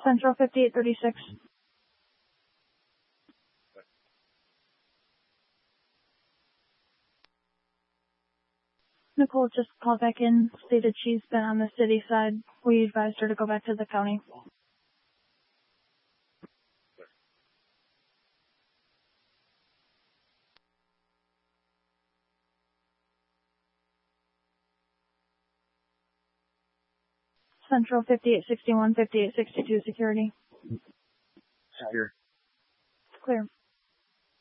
Central 5836. Nicole just called back in, stated she's been on the city side. We advised her to go back to the county. Central 5861, 5862 security. Here. Clear.